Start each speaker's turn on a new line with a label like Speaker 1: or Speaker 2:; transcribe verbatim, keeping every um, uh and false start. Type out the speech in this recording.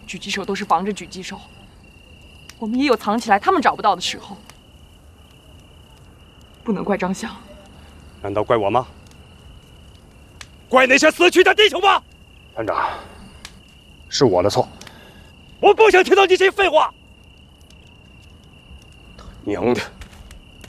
Speaker 1: 狙击手都是防着狙击手，我们也有藏起来他们找不到的时候。不能怪张翔，
Speaker 2: 难道怪我吗？怪那些死去的弟兄吗？
Speaker 3: 团长，是我的错。
Speaker 2: 我不想听到你这些废话。
Speaker 3: 他娘的！